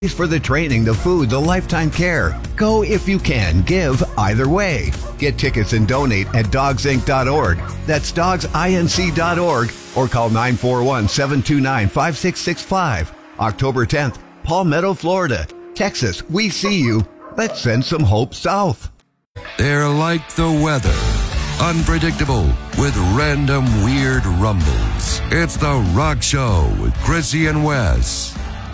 For the training, the food, the lifetime care. Go if you can. Give either way. Get tickets and donate at dogsinc.org. That's dogsinc.org or call 941-729-5665. October 10th, Palmetto, Florida. Texas, we see you. Let's send some hope south. They're like the weather. Unpredictable with random weird rumbles. It's The Rock Show with Chrissy and Wes.